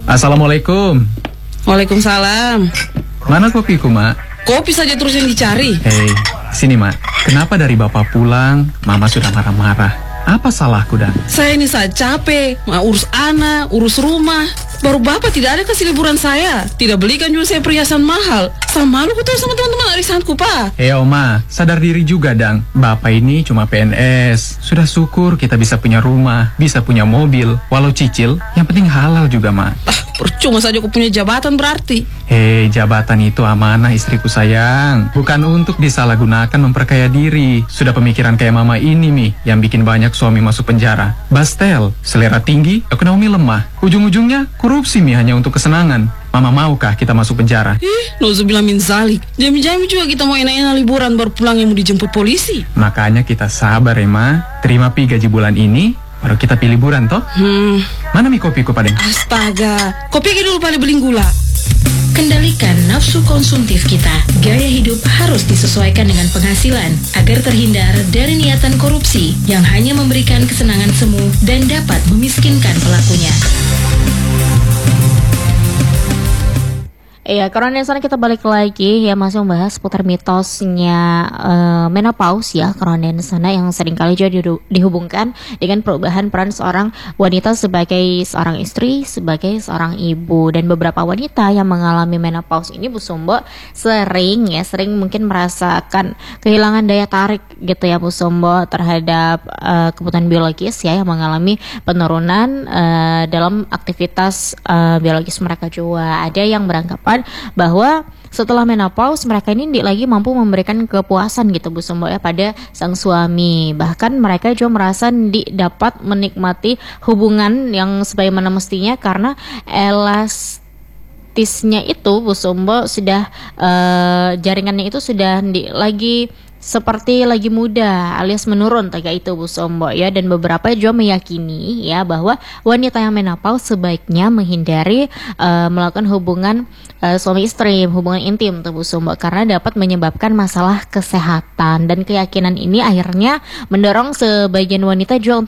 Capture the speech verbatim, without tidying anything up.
Assalamualaikum. Waalaikumsalam. Mana kopiku, Mak? Kopi saja terus yang dicari. Hei, sini, Mak. Kenapa dari Bapak pulang, Mama sudah marah-marah? Apa salahku, Dan? Saya ini saya capek, mau urus anak, urus rumah. Baru Bapak tidak ada kasih liburan saya. Tidak belikan juga saya perhiasan mahal. Sama malu ketemu sama teman-teman arisanku, Pak. Hei, Oma, sadar diri juga, Dang. Bapak ini cuma P N S. Sudah syukur kita bisa punya rumah, bisa punya mobil. Walau cicil, yang penting halal juga, Ma. Ah, percuma saja aku punya jabatan berarti. Hei, jabatan itu amanah istriku sayang. Bukan untuk disalahgunakan memperkaya diri. Sudah pemikiran kayak Mama ini, Mi, yang bikin banyak suami masuk penjara. Bastel, selera tinggi, ekonomi lemah. Ujung-ujungnya korupsi, Mi, hanya untuk kesenangan. Mama maukah kita masuk penjara? Ih, nauzubillah min zalik. Jami-jami juga kita mau enak-enak liburan baru pulang yang mau dijemput polisi. Makanya kita sabar, ya, Ma. Terima pi gaji bulan ini, baru kita pilih liburan, toh? Hmm. Mana mi kopiku, Padeng? Astaga, kopi aja dulu paling beling gula. Kendalikan nafsu konsumtif kita. Gaya hidup harus disesuaikan dengan penghasilan agar terhindar dari niatan korupsi yang hanya memberikan kesenangan semu dan dapat memiskinkan pelakunya. Iya, karena sana kita balik lagi ya, masih membahas seputar mitosnya uh, menopause ya, karena sana yang seringkali juga di- dihubungkan dengan perubahan peran seorang wanita sebagai seorang istri, sebagai seorang ibu. Dan beberapa wanita yang mengalami menopause ini, Bu Sumbo, sering ya, sering mungkin merasakan kehilangan daya tarik gitu ya, Bu Sumbo, terhadap uh, kebutuhan biologis ya, yang mengalami penurunan uh, dalam aktivitas uh, biologis mereka juga. Ada yang beranggapan bahwa setelah menopause mereka ini lagi mampu memberikan kepuasan gitu, Bu Sumbo, ya, pada sang suami. Bahkan mereka juga merasa di, dapat menikmati hubungan yang sebagaimana mestinya karena elastisnya itu, Bu Sumbo, sudah uh, jaringannya itu sudah di, lagi seperti lagi muda alias menurun kayak itu, Bu Sumbo, ya. Dan beberapa juga meyakini ya bahwa wanita yang menopause sebaiknya menghindari uh, melakukan hubungan uh, suami istri, hubungan intim tuh, Bu Sumbo, karena dapat menyebabkan masalah kesehatan. Dan keyakinan ini akhirnya mendorong sebagian wanita juga